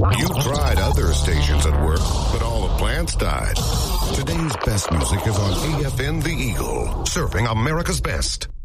You tried other stations at work, but all the plants died. Today's best music is on AFN The Eagle, serving America's best.